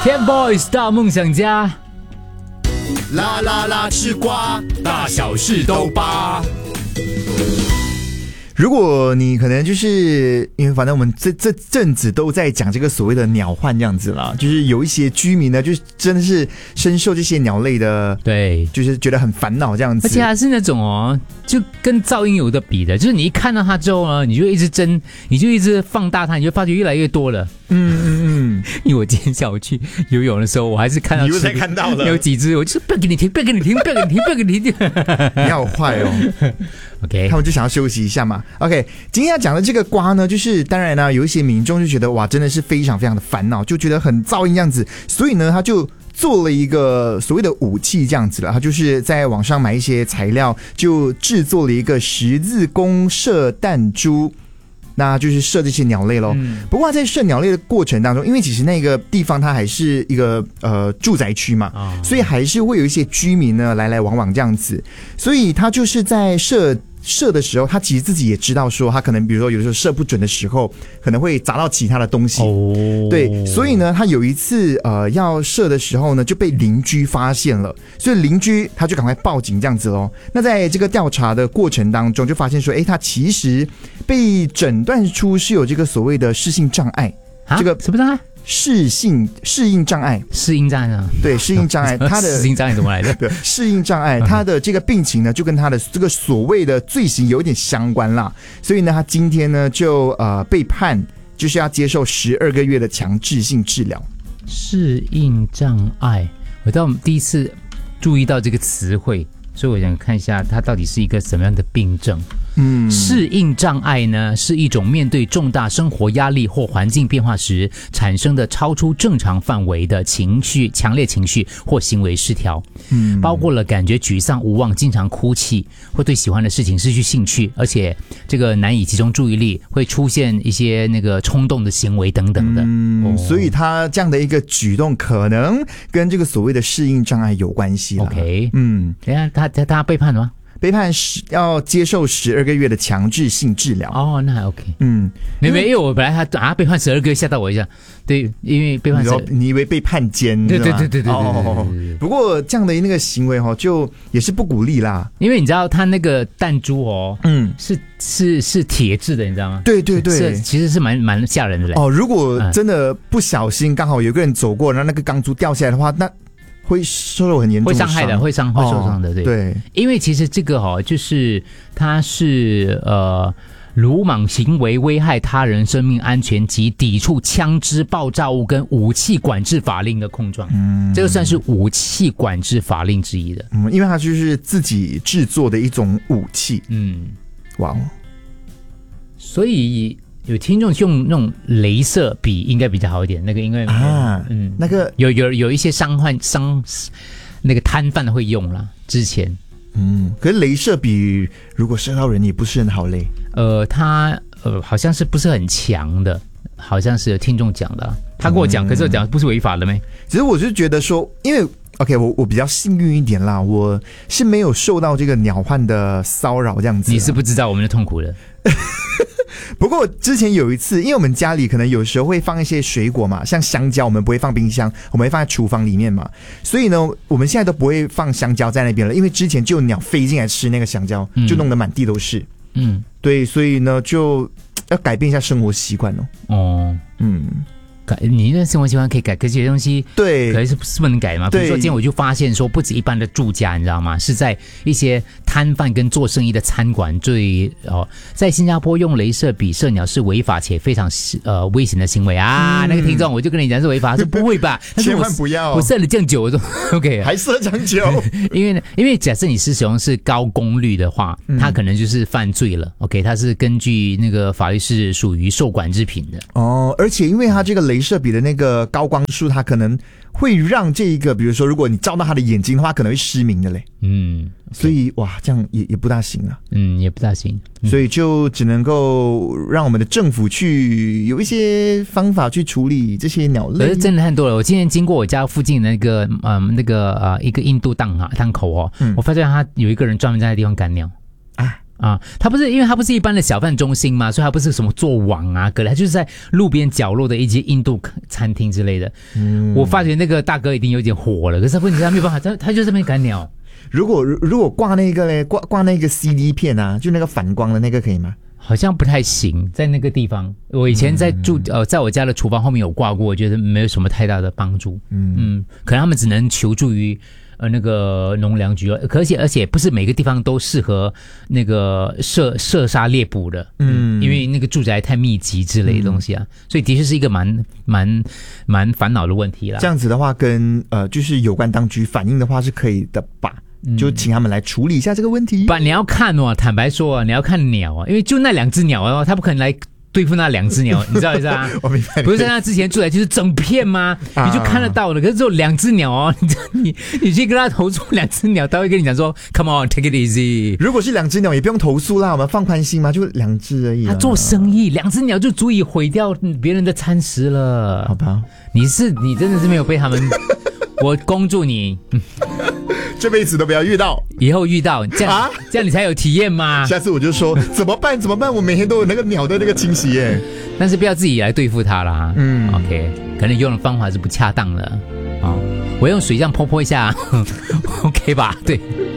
TFBOYS 大梦想家， 啦啦啦吃瓜，大小事都扒。如果你可能就是因为反正我们这阵子都在讲这个所谓的鸟患这样子啦，就是有一些居民呢，就是真的是深受这些鸟类的， 对， 就是觉得很烦恼这样子， 而且还是那种就跟噪音有的比的，就是你一看到它之后呢，你就一直放大它，你就发觉越来越多了。因为我今天下午去游泳的时候，我还是看到你又才看到了有几只，我就是不要给你停，不要给你停，不要给你停，不要给你停。 你好坏哦。 OK， 他们就想要休息一下嘛。OK， 今天要讲的这个瓜呢，就是当然呢，有一些民众就觉得哇，真的是非常非常的烦恼，就觉得很噪音这样子，所以呢，他就做了一个所谓的武器这样子了，他就是在网上买一些材料，就制作了一个十字弓射弹珠。那就是射这些鸟类咯。不过在射鸟类的过程当中，因为其实那个地方它还是一个住宅区嘛，所以还是会有一些居民呢来来往往这样子，所以他就是在射的时候，他其实自己也知道说，他可能比如说有的时候射不准的时候，可能会砸到其他的东西。对，所以呢，他有一次要射的时候呢，就被邻居发现了，所以邻居他就赶快报警这样子咯。那在这个调查的过程当中，就发现说，他其实被诊断出是有这个所谓的适应障碍。这个什么障碍？ 适应障碍， 适应障碍啊， 对，适应障碍，他的适应障碍怎么来的？ 对，适应障碍，他的这个病情呢，就跟他的这个所谓的罪行有一点相关啦。所以呢，他今天呢就被判就是要接受12个月的强制性治疗。 适应障碍，我到第一次注意到这个词汇，所以我想看一下它到底是一个什么样的病症。适应障碍呢，是一种面对重大生活压力或环境变化时产生的超出正常范围的强烈情绪或行为失调。包括了感觉沮丧无望，经常哭泣，会对喜欢的事情失去兴趣，而且这个难以集中注意力，会出现一些那个冲动的行为等等的。 所以他这样的一个举动可能跟这个所谓的适应障碍有关系啦。 OK， 等一下他被判了吗？ 被判要接受12个月的强制性治疗。 哦，那还 OK。没有，因为我本来他被判12个月，吓到我一下。对，因为被判你以为被判监？ 对。 不过这样的那个行为就也是不鼓励啦。 因为你知道他那个弹珠是铁质的，你知道吗？ 对， 其实是蛮吓人的嘞。 如果真的不小心刚好有个人走过，然后那个钢珠掉下来的话，那会受很严重的伤， 会伤害的，会受伤的，对。因为其实这个就是它是鲁莽行为危害他人生命安全及抵触枪支、爆炸物跟武器管制法令的控状，这个算是武器管制法令之一的。 因为它就是自己制作的一种武器。哇哦！所以有听众用那种雷射笔应该比较好一点，那个因为那个有一些那个摊贩会用啦，之前。 可是雷射笔如果射到人也不是很好嘞。 它好像是不是很强的，好像是有听众讲的，他跟我讲，可是我讲不是违法的咩？ 其实我是觉得说，因为 OK， 我比较幸运一点啦，我是没有受到这个鸟患的骚扰这样子。 你是不知道我们的痛苦的。 不过之前有一次，因为我们家里可能有时候会放一些水果嘛，像香蕉，我们不会放冰箱，我们会放在厨房里面嘛，所以呢，我们现在都不会放香蕉在那边了，因为之前就有鸟飞进来吃那个香蕉，就弄得满地都是。对，所以呢，就要改变一下生活习惯哦。 你的生活习惯可以改，可是有些东西对， 可是不能改嘛。比如说今天我就发现说，不止一般的住家，你知道吗？是在一些摊贩跟做生意的餐馆，在新加坡用雷射笔射鸟是违法且非常危险的行为啊！那个听众我就跟你讲是违法，说不会吧？ 千万不要！ 我射了这样久，我说 OK， 还射这样久， 因为假设你是使用是高功率的话，它可能就是犯罪了。OK， 它是根据那个法律是属于受管制品的而且因为它这个雷射笔的那个高光束，它可能会让这一个，比如说如果你照到他的眼睛的话，可能会失明的嘞。所以哇，这样也不大行啊。 也不大行。 所以就只能够让我们的政府去有一些方法去处理这些鸟类。 可是真的很多了。我今天经过我家附近的一个印度档口我发现他有一个人专门在那地方赶鸟。 啊，因为它不是一般的小贩中心嘛，所以它不是什么做网啊，它就是在路边角落的一些印度餐厅之类的。我发觉那个大哥一定有点火了，可是问题他没有办法，他就这边赶鸟。 如果挂那个嘞，挂那个 CD 片啊，就那个反光的那个可以吗？ 好像不太行，在那个地方，我以前在我家的厨房后面有挂过，我觉得没有什么太大的帮助。可能他们只能求助于那个农粮局，而且不是每个地方都适合那个射杀猎捕的，因为那个住宅太密集之类的东西啊，所以的确是一个蛮烦恼的问题啦。 这样子的话，跟就是有关当局反映的话是可以的吧？就请他们来处理一下这个问题。 你要看哦，坦白说，你要看鸟啊，因为就那2只鸟哦，他不可能来对付那2只鸟，你知道意思啊？ 我明白。 不是在那之前住来就是整片吗？你就看得到的。可是只有2只鸟哦，你去跟他投诉2只鸟，他会跟你讲说 ，Come on, take it easy。 如果是2只鸟，也不用投诉啦，我们放宽心嘛，就2只而已。 他做生意，2只鸟就足以毁掉别人的餐食了。 好吧， 你真的是没有被他们，我恭祝你。 这辈子都不要遇到， 以后遇到这样你才有体验嘛。 下次我就说怎么办？我每天都有那个鸟的那个清洗耶。 但是不要自己来对付它啦。OK， 可能用的方法是不恰当的。我用水这样泼一下，OK 吧？对。